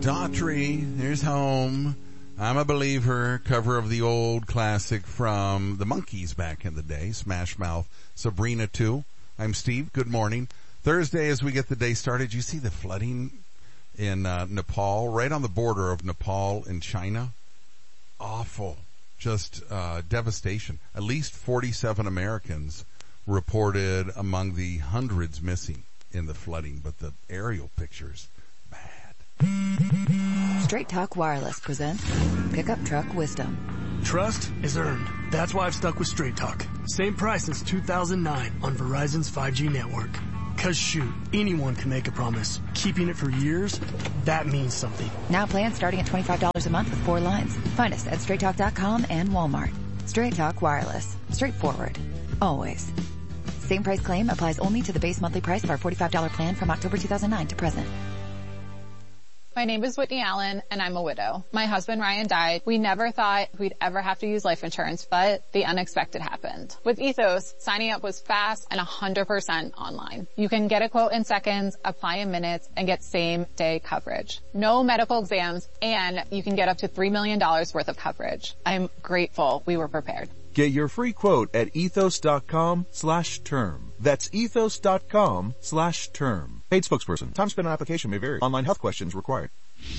Daughtry, here's home. I'm a Believer, cover of the old classic from the Monkees back in the day, Smash Mouth, Sabrina 2. I'm Steve, good morning. Thursday as we get the day started, you see the flooding in Nepal, right on the border of Nepal and China? Awful. Just devastation. At least 47 Americans reported among the hundreds missing in the flooding, but the aerial pictures, bad. Straight Talk Wireless presents Pickup Truck Wisdom. Trust is earned. That's why I've stuck with Straight Talk. Same price since 2009 on Verizon's 5G network. Cause shoot, anyone can make a promise. Keeping it for years, that means something. Now plans starting at $25 a month with 4 lines. Find us at straighttalk.com and Walmart. Straight Talk Wireless. Straightforward. Always. Same price claim applies only to the base monthly price of our $45 plan from October 2009 to present. My name is Whitney Allen, and I'm a widow. My husband, Ryan, died. We never thought we'd ever have to use life insurance, but the unexpected happened. With Ethos, signing up was fast and 100% online. You can get a quote in seconds, apply in minutes, and get same-day coverage. No medical exams, and you can get up to $3 million worth of coverage. I'm grateful we were prepared. Get your free quote at ethos.com/term. That's ethos.com/term. Paid spokesperson. Time spent on application may vary. Online health questions required.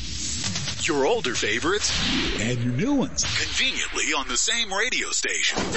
Your older favorites and your new ones conveniently on the same radio station.